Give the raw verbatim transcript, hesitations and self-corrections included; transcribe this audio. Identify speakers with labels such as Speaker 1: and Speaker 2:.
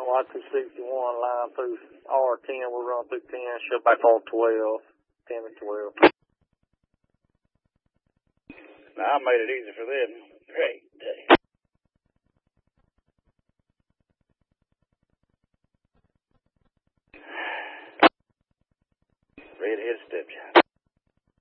Speaker 1: Y two sixty-one line through R ten. We'll run through ten, shut back on twelve, ten and twelve.
Speaker 2: Now, I made it easy for them. Great day. Ready to hit a step, John.